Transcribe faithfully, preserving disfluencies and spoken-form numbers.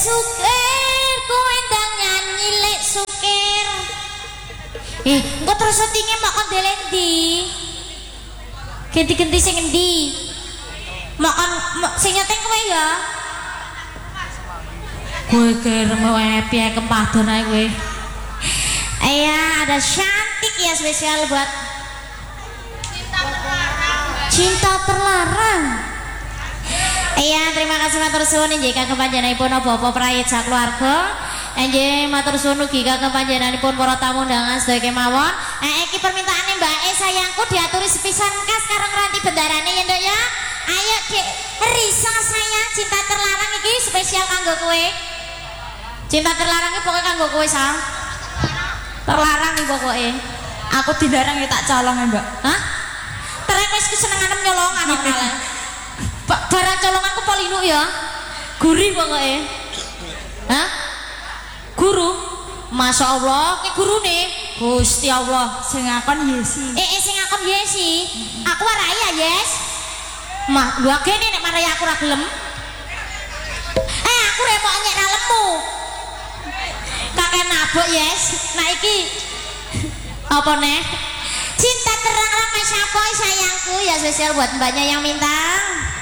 sukir kowe ndang nyanyi lek sukir. Eh, engko terus syutinge mak kon delen ndi? Ganti-ganti sing endi? Mak kon sing nyeteng kowe ya. Kowe kerem happy kempadan ae kowe. Iya, ada cantik ya spesial buat cinta terlarang. Cinta terlarang. Iya, terima kasih matur suwun inggih kagem panjenenganipun Bapak Prayit sakeluarga. Nggih matur suwun ugi kagem panjenenganipun para tamu undangan sedaya kemawon. Eh iki permintaane Mbak E sayangku diaturi sepisan kas karo ngranti bendarane ya Nduk ya. Ayo Dek, Risa sayang cinta terlarang iki spesial kanggo kowe. Cinta terlarang iki pokoke kanggo kowe Sang. Terlarang iki pokoke. Aku dilarang ya tak colong ya Mbak. Hah? Terus wis kesenenganem nyolongan ora malah. Barang colonganku polinu ya. Gurih pokoke. Hah? Guru? Masya Allah, ki gurune Gusti Allah sing ngakon Yesi. Eh, eh sing ngakon Yesi. Aku warai ya, Yes. Mah, lho gene nek marai aku ora gelem. Eh, aku repok nyek dalemmu. Kakek nabok, Yes. Nah iki apa nih? Cinta terang ramai siapa sayangku ya spesial buat mbaknya yang minta.